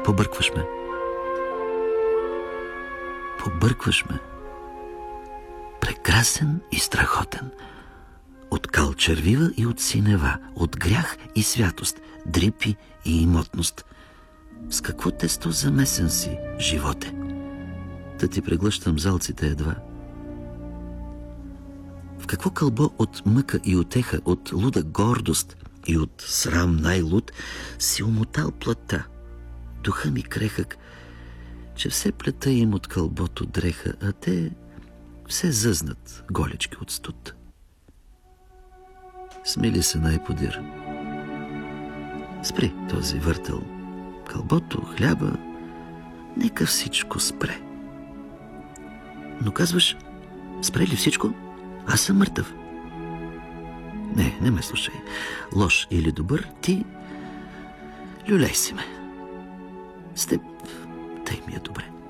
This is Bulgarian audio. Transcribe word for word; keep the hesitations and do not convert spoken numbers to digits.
Побъркваш ме. Побъркваш ме. Прекрасен и страхотен. От кал червива и от синева, от грях и святост, дрипи и имотност. С какво тесто замесен си, животе? Да ти преглъщам залците едва. В какво кълбо от мъка и утеха, от луда гордост и от срам най-луд си умотал плътта, духа ми крехък, че все плета им от кълбото дреха, а те все зъзнат голечки от студ. Смили се най-подир. Спри този въртел. Кълбото, хляба, нека всичко спре. Но казваш, спре ли всичко? Аз съм мъртъв. Не, не ме слушай. Лош или добър, ти люлей си ме. С теб тъй ми е добре.